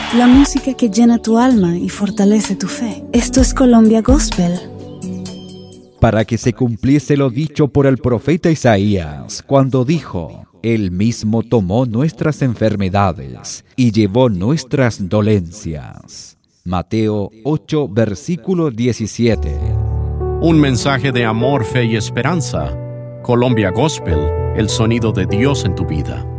la música que llena tu alma y fortalece tu fe. Esto es Colombia Gospel. Para que se cumpliese lo dicho por el profeta Isaías, cuando dijo: Él mismo tomó nuestras enfermedades y llevó nuestras dolencias. Mateo 8, versículo 17. Un mensaje de amor, fe y esperanza. Colombia Gospel, el sonido de Dios en tu vida.